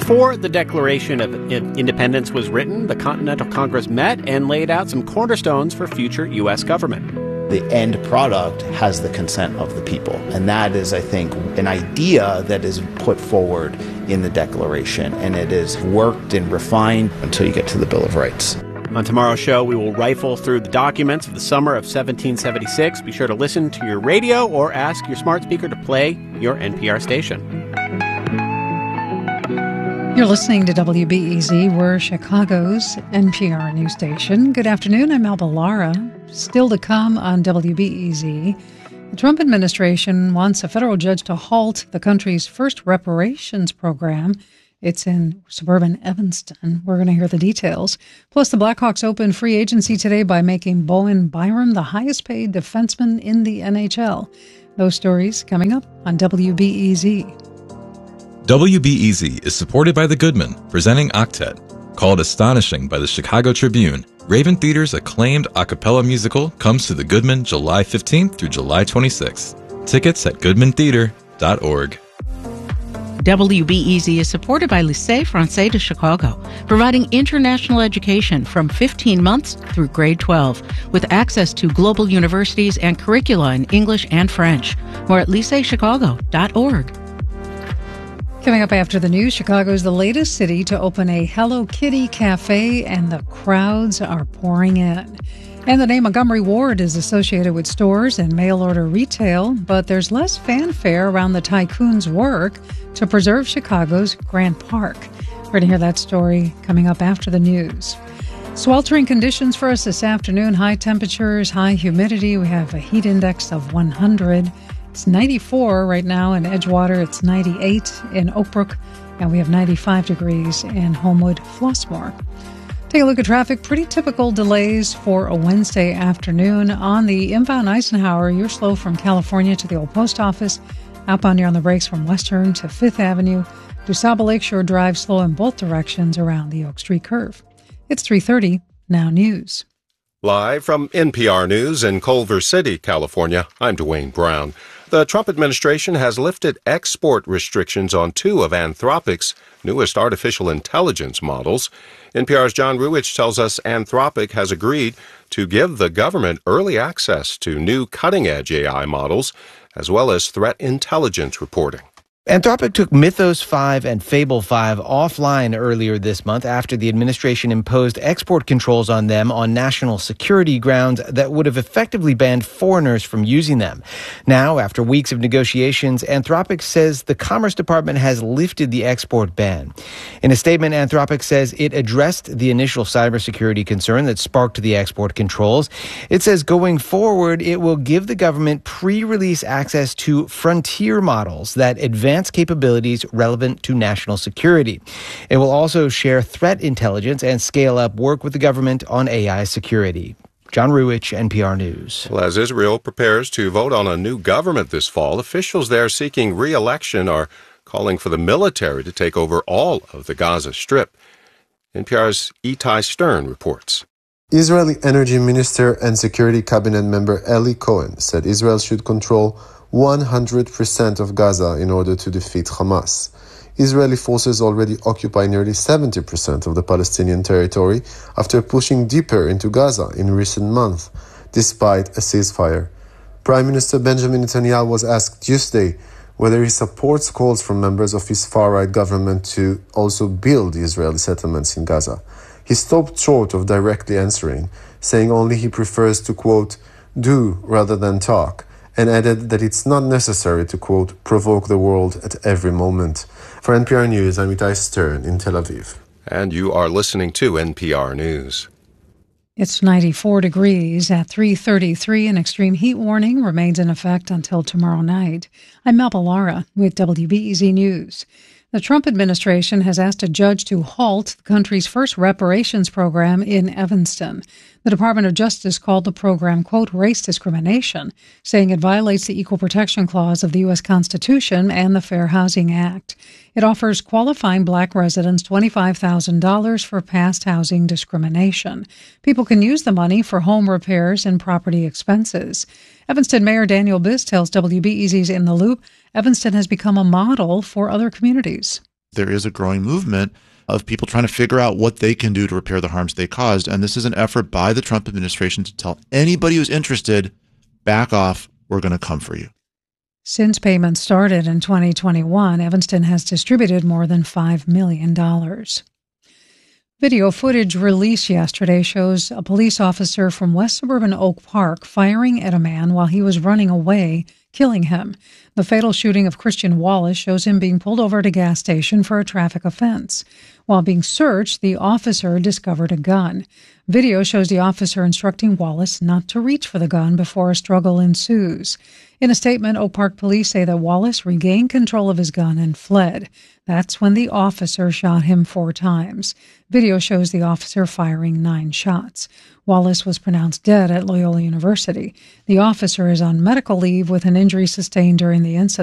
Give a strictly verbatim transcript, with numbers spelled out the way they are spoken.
Before the Declaration of Independence was written, the Continental Congress met and laid out some cornerstones for future U S government. The end product has the consent of the people. And that is, I think, an idea that is put forward in the Declaration. And it is worked and refined until you get to the Bill of Rights. On tomorrow's show, we will rifle through the documents of the summer of seventeen seventy-six. Be sure to listen to your radio or ask your smart speaker to play your N P R station. You're listening to W B E Z. We're Chicago's N P R news station. Good afternoon. I'm Alba Lara. Still to come on W B E Z. The Trump administration wants a federal judge to halt the country's first reparations program. It's in suburban Evanston. We're going to hear the details. Plus, the Blackhawks opened free agency today by making Bowen Byram the highest-paid defenseman in the N H L. Those stories coming up on W B E Z. W B E Z is supported by the Goodman, presenting Octet. Called Astonishing by the Chicago Tribune, Raven Theater's acclaimed a cappella musical comes to the Goodman July fifteenth through July twenty-sixth. Tickets at goodman theater dot org. W B E Z is supported by Lycée Français de Chicago, providing international education from fifteen months through grade twelve, with access to global universities and curricula in English and French. More at lycée chicago dot org. Coming up after the news, Chicago is the latest city to open a Hello Kitty cafe, and the crowds are pouring in. And the name Montgomery Ward is associated with stores and mail-order retail, but there's less fanfare around the tycoon's work to preserve Chicago's Grant Park. We're going to hear that story coming up after the news. Sweltering conditions for us this afternoon. High temperatures, high humidity. We have a heat index of one hundred. It's ninety-four right now in Edgewater. It's ninety-eight in Oakbrook. And we have ninety-five degrees in Homewood, Flossmoor. Take a look at traffic. Pretty typical delays for a Wednesday afternoon. On the inbound Eisenhower, you're slow from California to the old post office. Outbound, you're on the brakes from Western to Fifth Avenue. DuSable Lakeshore Drive slow in both directions around the Oak Street curve. It's three thirty, now news. Live from N P R News in Culver City, California, I'm Dwayne Brown. The Trump administration has lifted export restrictions on two of Anthropic's newest artificial intelligence models. N P R's John Ruwitch tells us Anthropic has agreed to give the government early access to new cutting-edge A I models, as well as threat intelligence reporting. Anthropic took Mythos five and Fable five offline earlier this month after the administration imposed export controls on them on national security grounds that would have effectively banned foreigners from using them. Now, after weeks of negotiations, Anthropic says the Commerce Department has lifted the export ban. In a statement, Anthropic says it addressed the initial cybersecurity concern that sparked the export controls. It says going forward, it will give the government pre-release access to frontier models that advance capabilities relevant to national security. It will also share threat intelligence and scale up work with the government on A I security. John Ruwitch, N P R News. Well, as Israel prepares to vote on a new government this fall, officials there seeking re-election are calling for the military to take over all of the Gaza Strip. N P R's Itai Stern reports. Israeli Energy Minister and Security Cabinet member Eli Cohen said Israel should control one hundred percent of Gaza in order to defeat Hamas. Israeli forces already occupy nearly seventy percent of the Palestinian territory after pushing deeper into Gaza in recent months, despite a ceasefire. Prime Minister Benjamin Netanyahu was asked Tuesday whether he supports calls from members of his far-right government to also build Israeli settlements in Gaza. He stopped short of directly answering, saying only he prefers to, quote, do rather than talk, and added that it's not necessary to, quote, provoke the world at every moment. For N P R News, I'm Itai Stern in Tel Aviv. And you are listening to N P R News. It's ninety-four degrees at three thirty-three. An extreme heat warning remains in effect until tomorrow night. I'm Alba Lara with W B E Z News. The Trump administration has asked a judge to halt the country's first reparations program in Evanston. The Department of Justice called the program, quote, race discrimination, saying it violates the Equal Protection Clause of the U S Constitution and the Fair Housing Act. It offers qualifying black residents twenty-five thousand dollars for past housing discrimination. People can use the money for home repairs and property expenses. Evanston Mayor Daniel Biss tells W B E Z's In the Loop Evanston has become a model for other communities. there is a growing movement of people trying to figure out what they can do to repair the harms they caused. And this is an effort by the Trump administration to tell anybody who's interested, back off, we're going to come for you. Since payments started in twenty twenty-one, Evanston has distributed more than five million dollars. Video footage released yesterday shows a police officer from West Suburban Oak Park firing at a man while he was running away, killing him. The fatal shooting of Christian Wallace shows him being pulled over at a gas station for a traffic offense. While being searched, the officer discovered a gun. Video shows the officer instructing Wallace not to reach for the gun before a struggle ensues. In a statement, Oak Park police say that Wallace regained control of his gun and fled. That's when the officer shot him four times. Video shows the officer firing nine shots. Wallace was pronounced dead at Loyola University. The officer is on medical leave with an injury sustained during the incident.